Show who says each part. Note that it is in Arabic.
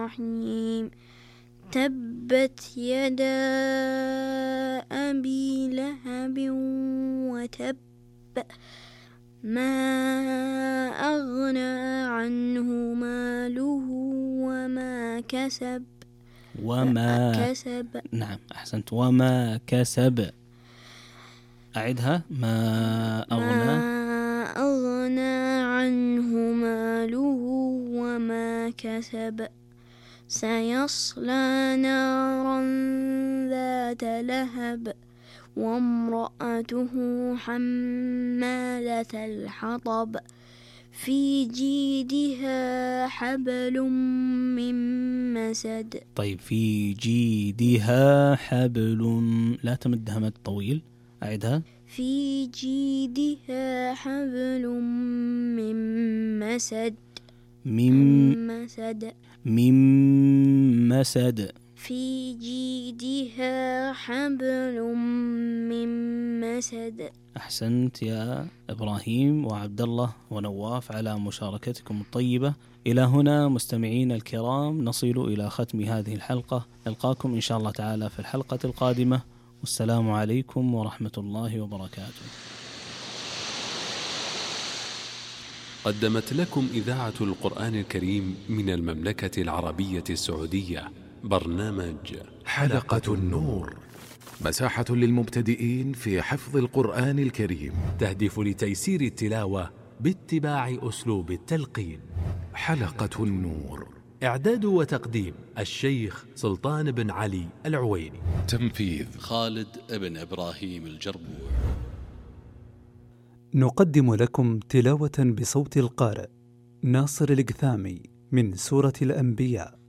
Speaker 1: الرحيم تبت يدا أبي لهب وتب ما أغنى عنه ماله وما كسب.
Speaker 2: نعم أحسنت. وما كسب. أعدها. ما
Speaker 1: أغنى عنه ماله وما كسب سيصلى نارا ذات لهب وامرأته حمالة الحطب في جيدها حبل من مسد.
Speaker 2: طيب في جيدها حبل، لا تمدها مد طويل. أعدها.
Speaker 1: في جيدها حبل من مسد.
Speaker 2: من مسد.
Speaker 1: في جيدها حبل من مسد.
Speaker 2: أحسنت يا إبراهيم وعبد الله ونواف على مشاركتكم الطيبة. إلى هنا مستمعين الكرام نصل إلى ختم هذه الحلقة. نلقاكم إن شاء الله تعالى في الحلقة القادمة، والسلام عليكم ورحمة الله وبركاته.
Speaker 3: قدمت لكم إذاعة القرآن الكريم من المملكة العربية السعودية برنامج
Speaker 4: حلقة النور، مساحة للمبتدئين في حفظ القرآن الكريم،
Speaker 3: تهدف لتيسير التلاوة باتباع أسلوب التلقين.
Speaker 4: حلقة النور،
Speaker 3: إعداد وتقديم الشيخ سلطان بن علي العويني،
Speaker 4: تنفيذ
Speaker 5: خالد بن إبراهيم الجربوع.
Speaker 6: نقدم لكم تلاوة بصوت القارئ ناصر القثامي من سورة الأنبياء.